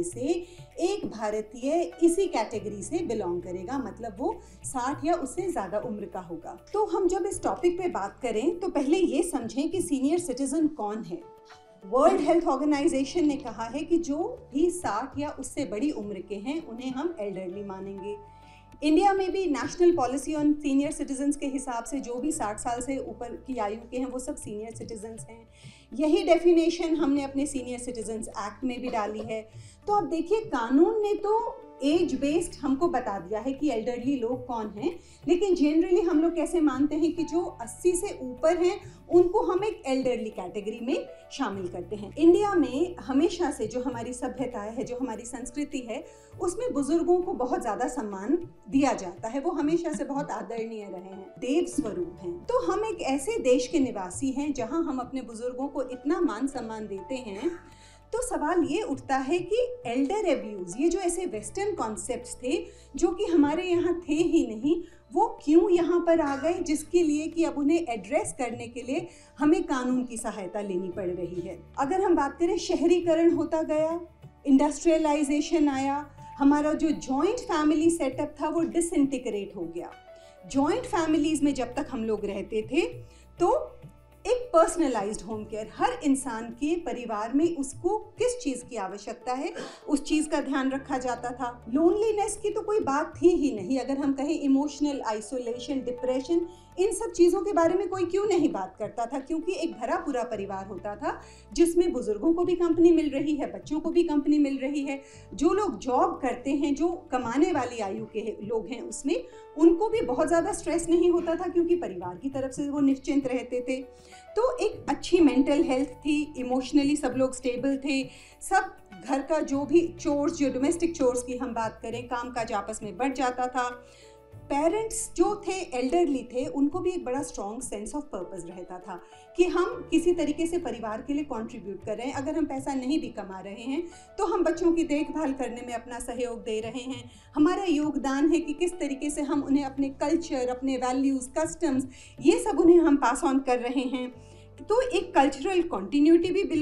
में से एक भारतीय इसी कैटेगरी से बिलोंग करेगा, मतलब वो 60 या उससे ज़्यादा उम्र का होगा। तो हम जब इस टॉपिक पे बात करें तो पहले ये समझें कि सीनियर सिटीजन कौन है। वर्ल्ड हेल्थ ऑर्गेनाइजेशन ने कहा है कि जो भी 60 या उससे बड़ी उम्र के हैं उन्हें हम एल्डरली मानेंगे। इंडिया में भी national policy on senior citizens के हिसाब से जो भी 60 साल से ऊपर की आयु के हैं वो सब सीनियर सिटीजन्स हैं। यही डेफिनेशन हमने अपने सीनियर सिटीजन्स एक्ट में भी डाली है। तो अब देखिए, कानून ने तो एज बेस्ड हमको बता दिया है कि एल्डरली लोग कौन हैं, लेकिन जनरली हम लोग कैसे मानते हैं कि जो 80 से ऊपर हैं उनको हम एक एल्डरली कैटेगरी में शामिल करते हैं। इंडिया में हमेशा से जो हमारी सभ्यता है, जो हमारी संस्कृति है, उसमें बुजुर्गों को बहुत ज़्यादा सम्मान दिया जाता है। वो हमेशा से बहुत आदरणीय रहे हैं, देव स्वरूप हैं। तो हम एक ऐसे देश के निवासी हैं जहां हम अपने बुजुर्गों को इतना मान सम्मान देते हैं। तो सवाल ये उठता है कि एल्डर एब्यूज, ये जो ऐसे वेस्टर्न कॉन्सेप्ट्स थे जो कि हमारे यहाँ थे ही नहीं, वो क्यों यहाँ पर आ गए, जिसके लिए कि अब उन्हें एड्रेस करने के लिए हमें कानून की सहायता लेनी पड़ रही है। अगर हम बात करें, शहरीकरण होता गया, इंडस्ट्रियलाइजेशन आया, हमारा जो जॉइंट फैमिली सेटअप था वो डिसइंटीग्रेट हो गया। जॉइंट फैमिलीज में जब तक हम लोग रहते थे तो एक पर्सनलाइज्ड होम केयर, हर इंसान के परिवार में उसको किस चीज़ की आवश्यकता है उस चीज़ का ध्यान रखा जाता था। लोनलीनेस की तो कोई बात थी ही नहीं। अगर हम कहें इमोशनल आइसोलेशन, डिप्रेशन, इन सब चीज़ों के बारे में कोई क्यों नहीं बात करता था, क्योंकि एक भरा पूरा परिवार होता था जिसमें बुजुर्गों को भी कंपनी मिल रही है, बच्चों को भी कंपनी मिल रही है। जो लोग जॉब करते हैं, जो कमाने वाली आयु के लोग हैं, उसमें उनको भी बहुत ज़्यादा स्ट्रेस नहीं होता था क्योंकि परिवार की तरफ से वो निश्चिंत रहते थे। तो एक अच्छी मेंटल हेल्थ थी, इमोशनली सब लोग स्टेबल थे। सब घर का जो भी चोर्स, जो डोमेस्टिक चोर्स की हम बात करें, काम काज आपस में बढ़ जाता था। पेरेंट्स जो थे, एल्डरली थे, उनको भी एक बड़ा स्ट्रॉन्ग सेंस ऑफ पर्पस रहता था कि हम किसी तरीके से परिवार के लिए कंट्रीब्यूट कर रहे हैं। अगर हम पैसा नहीं भी कमा रहे हैं तो हम बच्चों की देखभाल करने में अपना सहयोग दे रहे हैं। हमारा योगदान है कि किस तरीके से हम उन्हें अपने कल्चर, अपने वैल्यूज़, कस्टम्स, ये सब उन्हें हम पास ऑन कर रहे हैं। तो एक कल्चरल कॉन्टिन्यूटी भी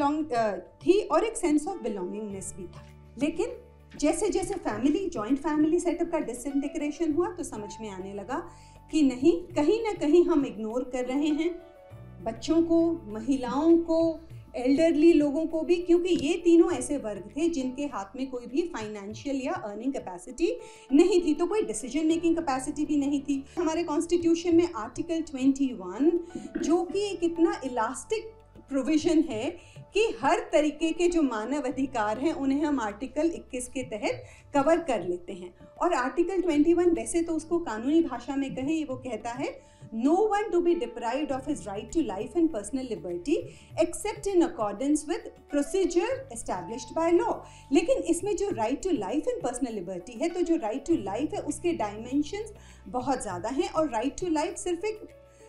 थी और एक सेंस ऑफ बिलोंगिंगनेस भी था। लेकिन जैसे जैसे जॉइंट फैमिली सेटअप का डिसइंटीग्रेशन हुआ तो समझ में आने लगा कि नहीं, कहीं ना कहीं हम इग्नोर कर रहे हैं बच्चों को, महिलाओं को, एल्डरली लोगों को भी, क्योंकि ये तीनों ऐसे वर्ग थे जिनके हाथ में कोई भी फाइनेंशियल या अर्निंग कैपेसिटी नहीं थी, तो कोई डिसीजन मेकिंग कैपेसिटी भी नहीं थी। हमारे कॉन्स्टिट्यूशन में आर्टिकल 21, जो कि एक इतना इलास्टिक प्रोविजन है कि हर तरीके के जो मानव अधिकार हैं उन्हें हम आर्टिकल 21 के तहत कवर कर लेते हैं। और आर्टिकल 21 वैसे तो उसको कानूनी भाषा में कहें, वो कहता है no one to be deprived of his right to life and personal liberty except in accordance with procedure established by law। लेकिन इसमें जो right to life and personal liberty है, तो जो right to life है उसके dimensions बहुत ज़्यादा हैं। और right to life सिर्फ एक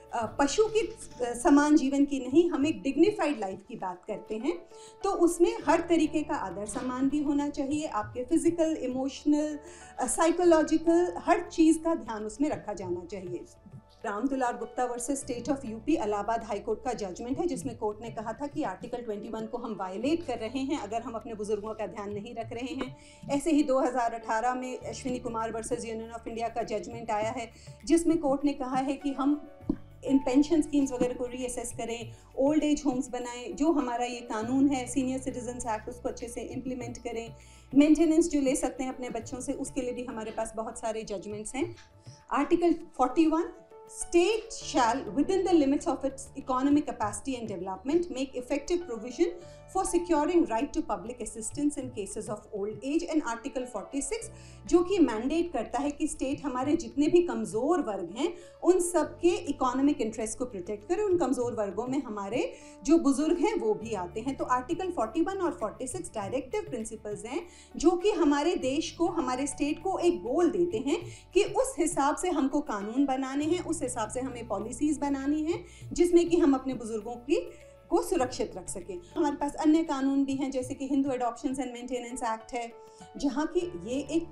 पशु की समान जीवन की नहीं, हम एक डिग्निफाइड लाइफ की बात करते हैं। तो उसमें हर तरीके का आदर सम्मान भी होना चाहिए। आपके फिजिकल, इमोशनल, साइकोलॉजिकल, हर चीज़ का ध्यान उसमें रखा जाना चाहिए। राम दुलार Gupta versus state of UP Allahabad high court का जजमेंट है, जिसमें कोर्ट ने कहा था कि आर्टिकल 21 को हम वायलेट कर रहे हैं अगर हम अपने बुजुर्गों का ध्यान नहीं रख रहे हैं। ऐसे ही 2018 में Ashwini Kumar versus union of India का जजमेंट आया है, जिसमें कोर्ट ने कहा है कि हम इन पेंशन स्कीम्स वगैरह को रीअसेस करें, ओल्ड एज होम्स बनाएं, जो हमारा ये कानून है सीनियर सिटीजन्स एक्ट, उसको अच्छे से इम्प्लीमेंट करें। मेंटेनेंस जो ले सकते हैं अपने बच्चों से, उसके लिए भी हमारे पास बहुत सारे जजमेंट्स हैं। Article 41, State shall, within the limits of its economic capacity and development, make effective provision for securing right to public assistance in cases of old age। and Article 46 जो कि मैंडेट करता है कि स्टेट हमारे जितने भी कमज़ोर वर्ग हैं उन सब के इकोनॉमिक इंटरेस्ट को प्रोटेक्ट करे। उन कमज़ोर वर्गों में हमारे जो बुजुर्ग हैं वो भी आते हैं। तो आर्टिकल 41 और 46 डायरेक्टिव प्रिंसिपल्स हैं जो कि हमारे देश को, हमारे स्टेट को एक गोल देते हैं कि उस हिसाब से हमको कानून बनाने हैं, उस हिसाब से हमें पॉलिसीज़ बनानी हैं जिसमें कि हम अपने बुजुर्गों को सुरक्षित रख सकें। हमारे पास अन्य कानून भी हैं, जैसे कि हिंदू एडॉप्शंस एंड मेंटेनेंस एक्ट है, जहाँ की ये एक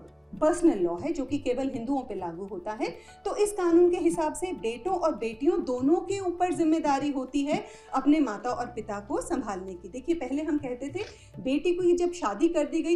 पर्सनल लॉ है जो कि केवल हिंदुओं पे लागू होता है। तो इस कानून के हिसाब से बेटों और बेटियों दोनों के ऊपर जिम्मेदारी होती है अपने माता और पिता को संभालने की। देखिए, पहले हम कहते थे बेटी को जब शादी कर दी गई